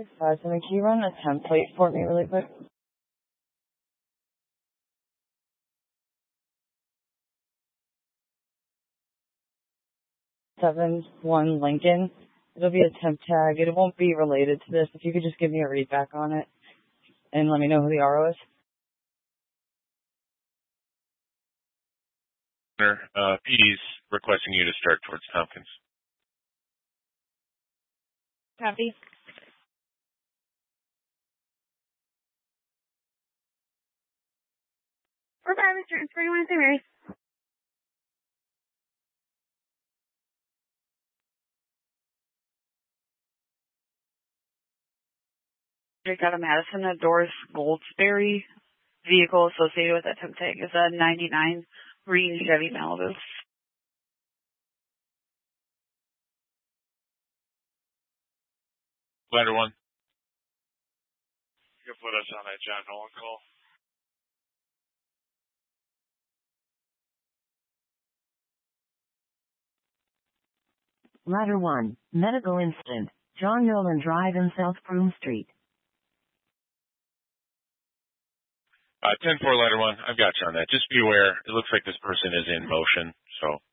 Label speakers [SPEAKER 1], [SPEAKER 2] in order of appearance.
[SPEAKER 1] 657, can you run a template for me really quick? 71 Lincoln. It'll be a temp tag. It won't be related to this. If you could just give me a read back on it and let me know who the RO is.
[SPEAKER 2] PD's requesting you to start towards Tompkins.
[SPEAKER 3] Copy. We're by Mr. Inspector St. Mary.
[SPEAKER 1] Drake out of Madison, a Doris Goldsberry vehicle associated with that temp tag is a 99 green Chevy Malibu.
[SPEAKER 2] Ladder 1.
[SPEAKER 4] You can put us on that John Nolan call.
[SPEAKER 5] Ladder 1, medical incident, John Nolan Drive in South Broome Street.
[SPEAKER 2] 10-4 Ladder 1, I've got you on that. Just be aware, it looks like this person is in motion, so